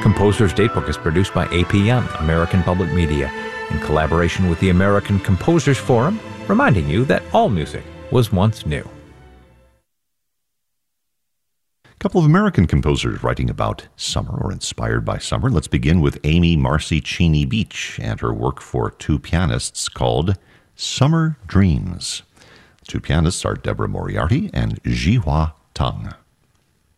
Composer's Datebook is produced by APM, American Public Media, in collaboration with the American Composers Forum, reminding you that all music was once new. A couple of American composers writing about summer or inspired by summer. Let's begin with Amy Marcy Cheney Beach and her work for two pianists called Summer Dreams. The two pianists are Deborah Moriarty and Ji-hwa Tang.